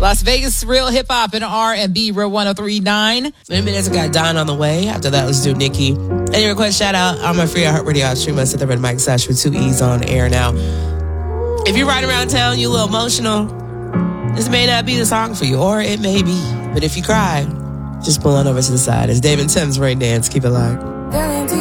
Las Vegas Real Hip Hop and R&B, Real 103.9. In a minute, I got Don on the way. After that, let's do Nikki. Any request, shout out. I'm a free heart radio stream us at the Red Mike Sash with 2 E's on air now. If you're riding around town, you a little emotional, this may not be the song for you, or it may be. But if you cry, just pull on over to the side. It's David Tim's Rain Dance. Keep it live.